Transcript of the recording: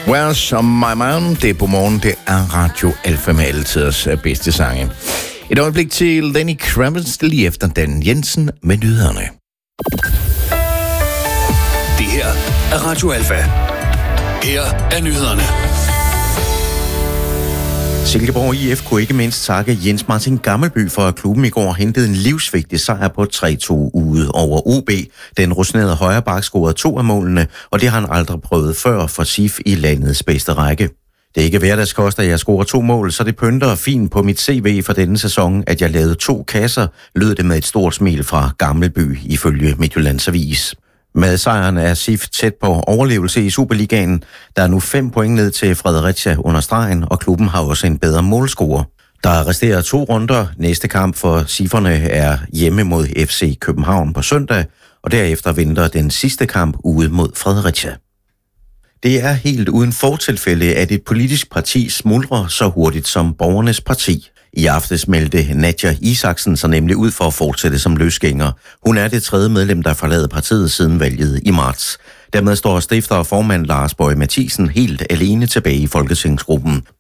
Where's My Man? Det er på morgen. Det er Radio Alfa med altiders bedste sange. Et øjeblik til Lenny Kravitz lige efter Dan Jensen med nyhederne. Det her er Radio Alfa. Her er nyhederne. Silkeborg IF kunne ikke mindst takke Jens Martin Gammelby for, at klubben i går hentede en livsvigtig sejr på 3-2 ude over OB. Den rutinerede højreback scorede 2 af målene, og det har han aldrig prøvet før for SIF i landets bedste række. Det er ikke hverdagskost, at jeg scorer 2 mål, så det pynter fint på mit CV for denne sæson, at jeg lavede 2 kasser, lød det med et stort smil fra Gammelby, ifølge Midtjyllands Avis. Med sejren er SIF tæt på overlevelse i Superligaen. Der er nu 5 point ned til Fredericia under stregen, og klubben har også en bedre målscorer. Der resterer 2 runder. Næste kamp for SIF'erne er hjemme mod FC København på søndag, og derefter venter den sidste kamp ude mod Fredericia. Det er helt uden fortilfælde, at et politisk parti smuldrer så hurtigt som Borgernes Parti. I aftes meldte Nadja Isaksen sig nemlig ud for at fortsætte som løsgænger. Hun er det 3. medlem, der forlader partiet siden valget i marts. Dermed står stifter og formand Lars Boje Mathiesen helt alene tilbage i folketingsgruppen.